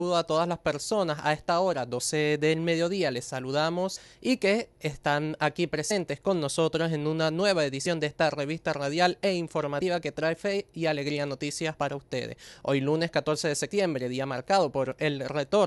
a todas las personas a esta hora, 12 del mediodía, les saludamos y que están aquí presentes con nosotros en una nueva edición de esta revista radial e informativa que trae fe y alegría noticias para ustedes. Hoy lunes 14 de septiembre, día marcado por el retorno